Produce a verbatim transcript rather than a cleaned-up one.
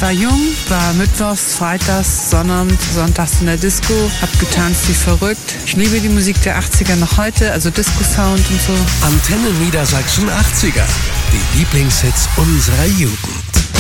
Ich war jung, war mittwochs, freitags, sonnabend, sonntags in der Disco, hab getanzt wie verrückt. Ich liebe die Musik der achtziger noch heute, also Disco-Sound und so. Antenne Niedersachsen achtziger, die Lieblingshits unserer Jugend.